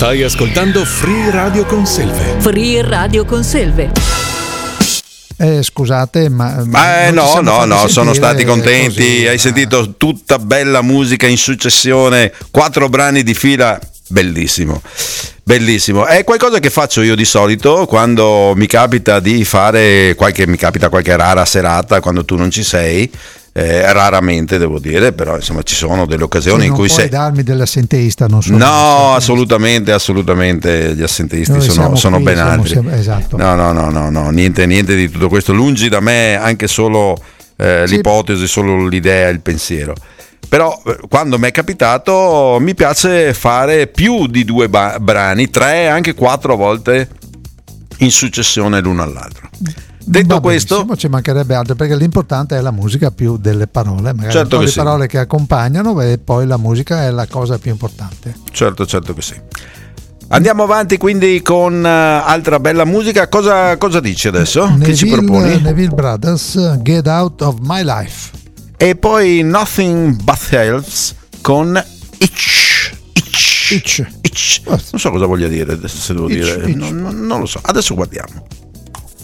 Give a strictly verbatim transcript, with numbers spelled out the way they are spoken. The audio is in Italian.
Stai ascoltando Free Radio Conselve. Free Radio Conselve. Eh, scusate, ma, ma eh, no, no, no, sono stati contenti. Così, Hai ma... sentito tutta bella musica in successione, quattro brani di fila, bellissimo. Bellissimo, è qualcosa che faccio io di solito quando mi capita di fare qualche, mi capita qualche rara serata quando tu non ci sei. Eh, raramente devo dire, però insomma ci sono delle occasioni in cui sei. Non puoi darmi dell'assenteista, non so. No, assolutamente, assolutamente gli assenteisti Noi sono, sono qui, ben siamo, altri. siamo, esatto. No, no, no, no, no, niente, niente di tutto questo. Lungi da me anche solo eh, Sì. l'ipotesi, solo l'idea, il pensiero. Però quando mi è capitato mi piace fare più di due ba- brani, tre, anche quattro volte in successione l'uno all'altro. Detto Va questo, benissimo, ci mancherebbe altro, perché l'importante è la musica più delle parole, magari certo le che sì. parole che accompagnano, e poi la musica è la cosa più importante. Certo, certo che sì. Andiamo avanti quindi con uh, altra bella musica. Cosa, cosa dici adesso? Neville, che ci proponi? Neville Brothers, Get Out of My Life. E poi Nothing But Helps con Itch. Itch. Itch. Itch. Non so cosa voglia dire, se devo Itch, dire. itch. Non, non, non lo so. Adesso guardiamo.